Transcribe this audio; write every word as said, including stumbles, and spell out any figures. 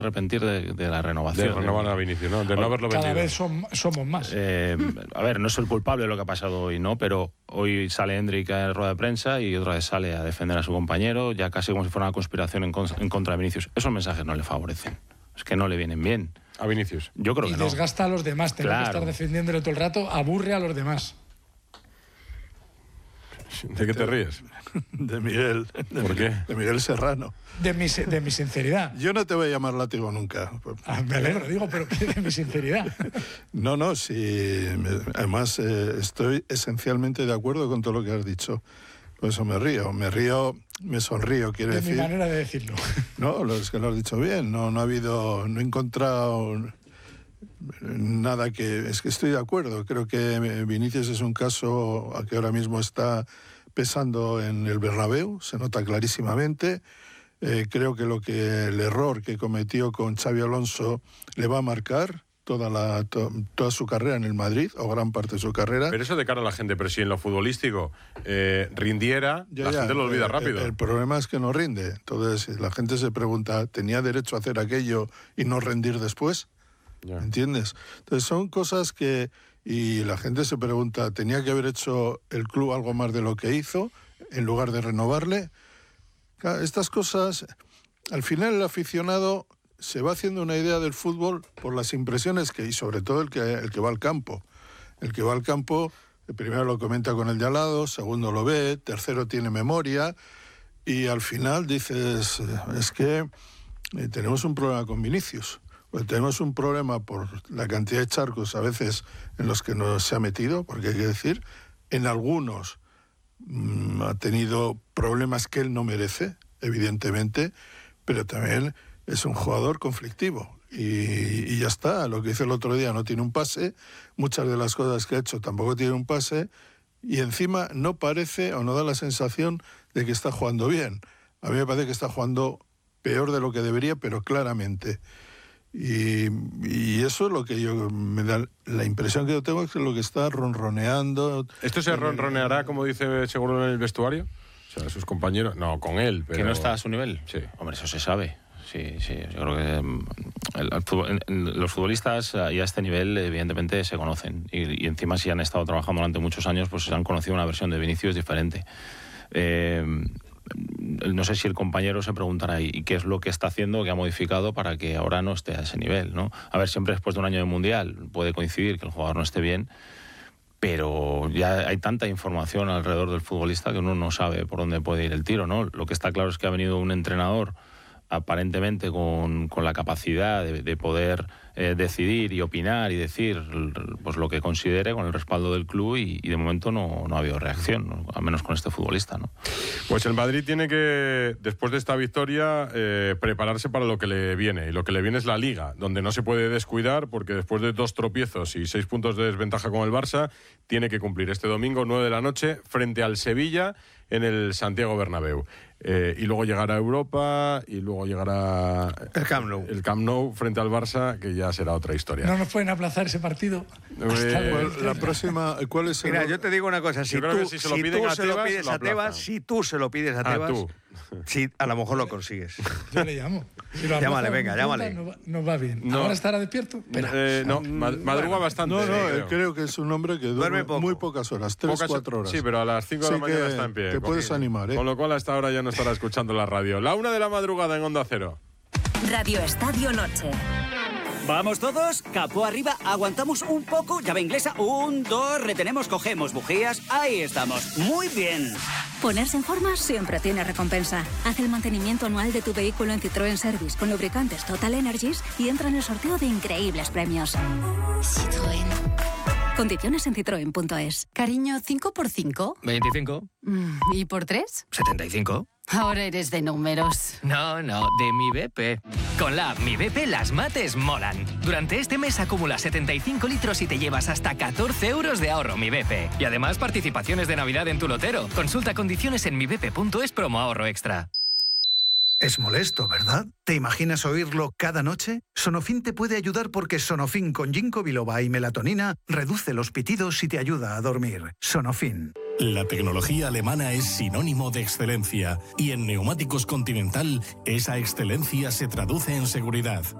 arrepentir de, de la renovación. De renovar a Vinicius, ¿no? De no haberlo vendido. Cada vez son, somos más. Eh, a ver, no es el culpable de lo que ha pasado hoy, ¿no? Pero hoy sale Hendrik en rueda de prensa y otra vez sale a defender a su compañero, ya casi como si fuera una conspiración en, con, en contra de Vinicius. Esos mensajes no le favorecen. Es que no le vienen bien. A Vinicius. Yo creo y que no. desgasta a los demás. Tener Claro. que estar defendiéndole todo el rato aburre a los demás. ¿De qué te ríes? De Miguel. De ¿Por Miguel, qué? De Miguel Serrano. De mi, de mi sinceridad. Yo no te voy a llamar látigo nunca. Ah, me alegro, digo, pero de mi sinceridad. No, no, sí. Además, eh, estoy esencialmente de acuerdo con todo lo que has dicho. Por eso me río. Me río, me sonrío, quiere De decir. mi manera de decirlo. No, es que lo has dicho bien. No, no ha habido, no he encontrado nada que... Es que estoy de acuerdo. Creo que Vinicius es un caso a que ahora mismo está pesando en el Bernabéu, se nota clarísimamente. Eh, creo que lo que el error que cometió con Xabi Alonso le va a marcar toda la to, toda su carrera en el Madrid, o gran parte de su carrera. Pero eso de cara a la gente, pero si en lo futbolístico eh, rindiera, ya, la ya, gente lo olvida el, rápido. El, el problema es que no rinde. Entonces la gente se pregunta, ¿tenía derecho a hacer aquello y no rendir después? Ya. ¿Entiendes? Entonces son cosas que... Y la gente se pregunta, ¿tenía que haber hecho el club algo más de lo que hizo en lugar de renovarle? Claro, estas cosas, al final el aficionado se va haciendo una idea del fútbol por las impresiones que, y sobre todo el que, el que va al campo. El que va al campo, primero lo comenta con el de al lado, segundo lo ve, tercero tiene memoria, y al final dices, es que eh, tenemos un problema con Vinicius. Pues tenemos un problema por la cantidad de charcos a veces en los que nos se ha metido, porque hay que decir, en algunos mmm, ha tenido problemas que él no merece, evidentemente, pero también es un jugador conflictivo. Y, y ya está, lo que hizo el otro día no tiene un pase, muchas de las cosas que ha hecho tampoco tiene un pase, y encima no parece o no da la sensación de que está jugando bien. A mí me parece que está jugando peor de lo que debería, pero claramente. Y, y eso es lo que yo me da la impresión que yo tengo, es que lo que está ronroneando. ¿Esto se ronroneará, como dice seguro, en el vestuario? O sea, sus compañeros, no, con él, pero... ¿Que no está a su nivel? Sí. Hombre, eso se sabe. Sí, sí, yo creo que el, el fútbol, el, los futbolistas ya a este nivel evidentemente se conocen y, y encima si han estado trabajando durante muchos años pues se han conocido una versión de Vinicius diferente. Eh, no sé si el compañero se preguntará ¿y qué es lo que está haciendo, que ha modificado para que ahora no esté a ese nivel, ¿no? A ver, siempre después de un año de Mundial puede coincidir que el jugador no esté bien, pero ya hay tanta información alrededor del futbolista que uno no sabe por dónde puede ir el tiro, ¿no? Lo que está claro es que ha venido un entrenador aparentemente con, con la capacidad de, de poder eh, decidir y opinar y decir pues lo que considere con el respaldo del club y, y de momento no, no ha habido reacción, ¿no? Al menos con este futbolista, ¿no? Pues el Madrid tiene que, después de esta victoria, eh, prepararse para lo que le viene. Y lo que le viene es la Liga, donde no se puede descuidar porque después de dos tropiezos y seis puntos de desventaja con el Barça, tiene que cumplir este domingo, nueve de la noche, frente al Sevilla en el Santiago Bernabéu. Eh, y luego llegará a Europa y luego llegará el Camp Nou. El Camp Nou frente al Barça, que ya será otra historia. ¿No nos pueden aplazar ese partido? Eh, ¿Cuál, la próxima, ¿cuál es el... Mira, yo te digo una cosa. Si tú, si se lo si piden tú a se lo Tebas, pides lo a Tebas, aplazan. si tú se lo pides a Ah, Tebas, tú. sí, a lo mejor lo consigues. Yo le llamo. Si lo Llámale, aplazan, venga, no llámale. No va, no va bien. No. ¿Ahora estará despierto? Espera. Eh, no, mad- madruga bueno, bastante. No, no, eh, creo. creo que es un hombre que duerme, Duerme poco. muy pocas horas, tres, Pocas- cuatro horas. Sí, pero a las cinco de la Sí mañana que está en pie. te Con- puedes animar, ¿eh? Con lo cual hasta ahora ya no estará escuchando la radio. La una de la madrugada en Onda Cero. Radio Estadio Noche. ¿Vamos todos? Capó arriba, aguantamos un poco, llave inglesa, un, dos, retenemos, cogemos bujías, ahí estamos, muy bien. Ponerse en forma siempre tiene recompensa. Haz el mantenimiento anual de tu vehículo en Citroën Service con lubricantes Total Energies y entra en el sorteo de increíbles premios. Citroën. Condiciones en citroen punto es. Cariño, ¿cinco por cinco? veinticinco. Mm, ¿Y por tres? setenta y cinco. Ahora eres de números. No, no, de mi B P. Con la app Mi B P las mates molan. Durante este mes acumula setenta y cinco litros y te llevas hasta catorce euros de ahorro Mi B P. Y además participaciones de Navidad en tu lotero. Consulta condiciones en mi b p punto es promo ahorro extra. Es molesto, ¿verdad? ¿Te imaginas oírlo cada noche? Sonofin te puede ayudar porque Sonofin con ginkgo biloba y melatonina reduce los pitidos y te ayuda a dormir. Sonofin. La tecnología alemana es sinónimo de excelencia y en Neumáticos Continental esa excelencia se traduce en seguridad.